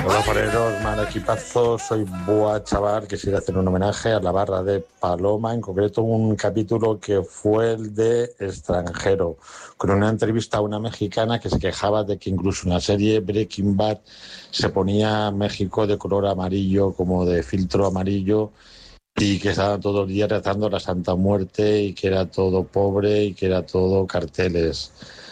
Hola fareros, man, equipazo, soy Boa Chaval, quisiera hacer un homenaje a la barra de Paloma, en concreto un capítulo que fue el de Extranjero, con una entrevista a una mexicana que se quejaba de que incluso en la serie Breaking Bad se ponía México de color amarillo, como de filtro amarillo, y que estaban todos los días rezando la Santa Muerte y que era todo pobre y que era todo carteles.